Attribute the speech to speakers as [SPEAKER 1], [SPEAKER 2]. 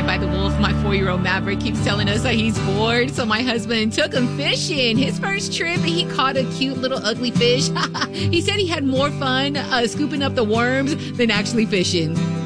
[SPEAKER 1] by the Wolf. My 4-year-old Maverick keeps telling us that he's bored, so my husband took him fishing. His first trip, he caught a cute little ugly fish. He said he had more fun scooping up the worms than actually fishing.